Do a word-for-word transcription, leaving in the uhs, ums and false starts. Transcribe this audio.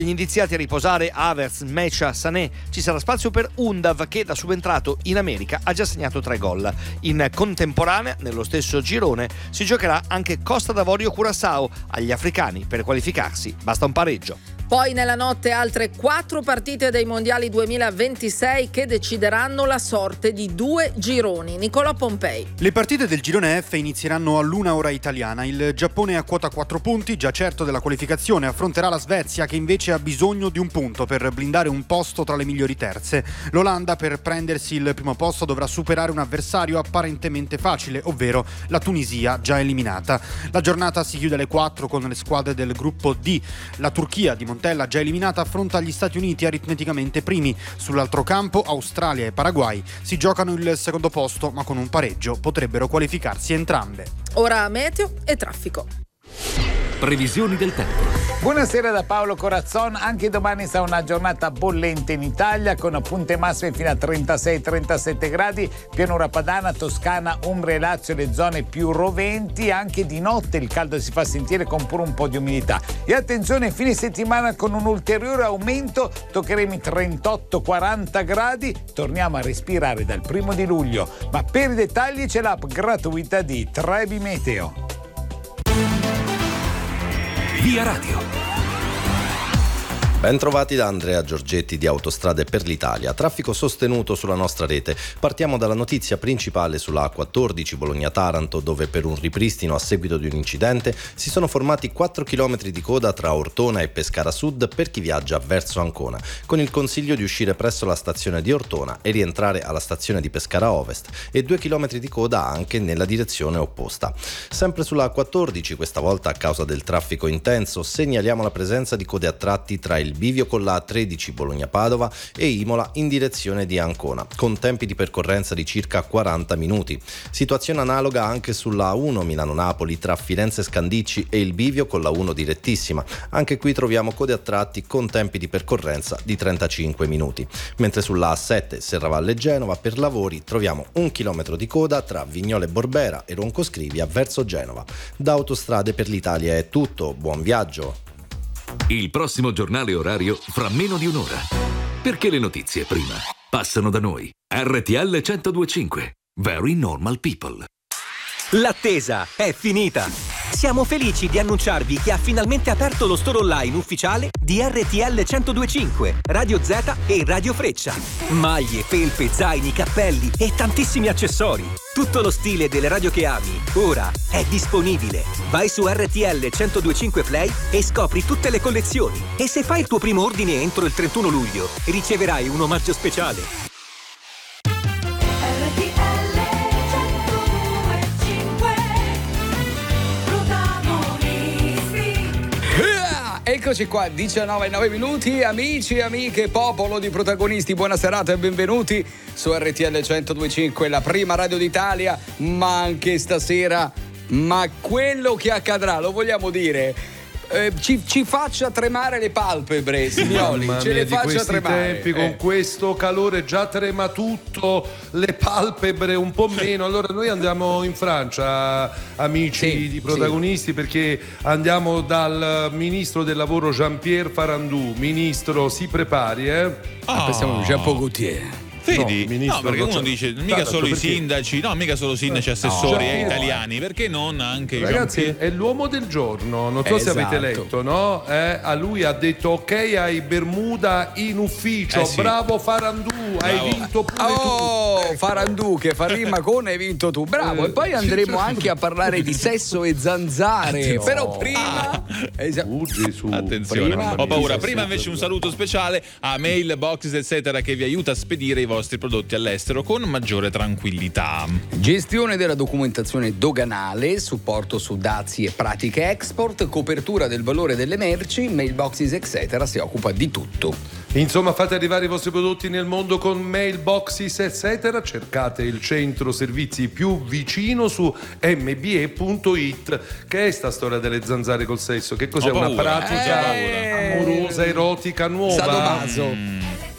Gli indiziati a riposare Havertz, Mecha, Sané. Ci sarà spazio per Undav che da subentrato in America ha già segnato tre gol. In contemporanea, nello stesso girone, si giocherà anche Costa d'Avorio Curaçao. Agli africani per qualificarsi basta un pareggio. Poi nella notte altre quattro partite dei mondiali duemilaventisei che decideranno la sorte di due gironi. Nicolò Pompei. Le partite del girone F inizieranno all'una ora italiana. Il Giappone a quota quattro punti, già certo della qualificazione, affronterà la Svezia che invece ha bisogno di un punto per blindare un posto tra le migliori terze. L'Olanda per prendersi il primo posto dovrà superare un avversario apparentemente facile, ovvero la Tunisia già eliminata. La giornata si chiude alle quattro con le squadre del gruppo D. La Turchia di Montella, già eliminata, affronta gli Stati Uniti aritmeticamente primi. Sull'altro campo Australia e Paraguay si giocano il secondo posto, ma con un pareggio potrebbero qualificarsi entrambe. Ora meteo e traffico. Previsioni del tempo. Buonasera da Paolo Corazzon. Anche domani sarà una giornata bollente in Italia con punte massime fino a trentasei trentasette gradi, pianura padana, Toscana, Umbria e Lazio le zone più roventi. Anche di notte il caldo si fa sentire con pure un po' di umidità. E attenzione, fine settimana con un ulteriore aumento toccheremo i trentotto quaranta gradi. Torniamo a respirare dal primo di luglio. Ma per i dettagli c'è l'app gratuita di Trebi Meteo. Via Radio. Ben trovati da Andrea Giorgetti di Autostrade per l'Italia. Traffico sostenuto sulla nostra rete. Partiamo dalla notizia principale sulla A quattordici Bologna-Taranto, dove per un ripristino a seguito di un incidente si sono formati quattro chilometri di coda tra Ortona e Pescara Sud per chi viaggia verso Ancona, con il consiglio di uscire presso la stazione di Ortona e rientrare alla stazione di Pescara Ovest, e due chilometri di coda anche nella direzione opposta. Sempre sulla A quattordici, questa volta a causa del traffico intenso, segnaliamo la presenza di code a tratti tra il bivio con la A tredici Bologna-Padova e Imola in direzione di Ancona, con tempi di percorrenza di circa quaranta minuti. Situazione analoga anche sulla A uno Milano-Napoli tra Firenze Scandicci e il bivio con la uno direttissima. Anche qui troviamo code a tratti con tempi di percorrenza di trentacinque minuti. Mentre sulla A sette Serravalle-Genova per lavori troviamo un chilometro di coda tra Vignole Borbera e Roncoscrivia verso Genova. Da Autostrade per l'Italia è tutto, buon viaggio! Il prossimo giornale orario fra meno di un'ora. Perché le notizie prima passano da noi. R T L centodue e cinque. Very normal people. L'attesa è finita. Siamo felici di annunciarvi che ha finalmente aperto lo store online ufficiale di R T L centodue e cinque, Radio Z e Radio Freccia. Maglie, felpe, zaini, cappelli e tantissimi accessori. Tutto lo stile delle radio che ami, ora è disponibile. Vai su R T L centodue e cinque Play e scopri tutte le collezioni. E se fai il tuo primo ordine entro il trentuno luglio, riceverai un omaggio speciale. Eccoci qua, diciannove e nove minuti, amici e amiche, popolo di protagonisti, buona serata e benvenuti su R T L centodue e cinque, la prima radio d'Italia, ma anche stasera, ma quello che accadrà, lo vogliamo dire, eh, ci, ci faccia tremare le palpebre, signori, Mamma ce mia, le di faccia questi tremare. tempi, con eh. questo calore già trema tutto, le palpebre un po' meno. Allora noi andiamo in Francia, amici Sì, di protagonisti, sì. perché andiamo dal ministro del lavoro Jean-Pierre Farandou. Ministro, si prepari, eh? Ah, pensiamo a Jean-Paul Gaultier. Vedi? No, No, ministro, perché non uno c'è- dice mica Tanto solo i perché- sindaci, no, mica solo sindaci, Eh, assessori no. e italiani, perché non anche i Ragazzi, Jean-Pierre? è l'uomo del giorno, non so se avete Esatto. letto, no? Eh, a lui ha detto ok ai Bermuda in ufficio, Eh sì. bravo Farandou, hai Bravo. vinto pure Oh, Farandou che fa rima con hai vinto tu, bravo. E poi andremo anche a parlare di sesso e zanzare. No. Però prima Esa- tu. Uh, Gesù. Attenzione, prima- ho paura. Sì, Prima sì, invece sì. un saluto speciale a Mailboxes eccetera che vi aiuta a spedire i vostri prodotti all'estero con maggiore tranquillità. Gestione della documentazione doganale, supporto su dazi e pratiche export, copertura del valore delle merci, Mailboxes eccetera si occupa di tutto. Insomma, fate arrivare i vostri prodotti nel mondo con Mailboxes eccetera, cercate il centro servizi più vicino su m b e punto i t. Che è sta storia delle zanzare col sesso? Che cos'è? Ho Una paura, pratica eh, amorosa, erotica, nuova? Sadomaso. Mm.